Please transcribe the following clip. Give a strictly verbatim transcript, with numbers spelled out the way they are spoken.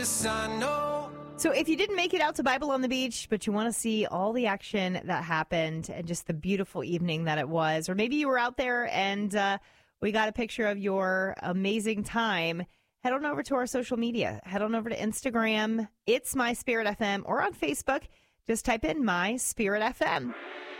So if you didn't make it out to Bible on the Beach, but you want to see all the action that happened and just the beautiful evening that it was, or maybe you were out there and uh, we got a picture of your amazing time, head on over to our social media. Head on over to Instagram. It's My Spirit F M, or on Facebook. Just type in My Spirit F M.